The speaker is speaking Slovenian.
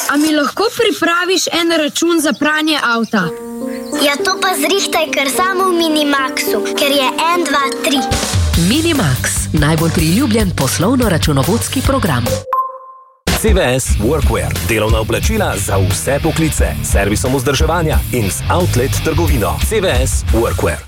A mi lahko pripraviš en račun za pranje avta? Ja, to pa zrihtaj kar samo v Minimaxu, ker je 1, 2, 3. Minimax, najbolj priljubljen poslovno-računovodski program. CVS Workwear, delovna oblačila za vse poklice, servisom vzdrževanja in z outlet trgovino. CVS Workwear.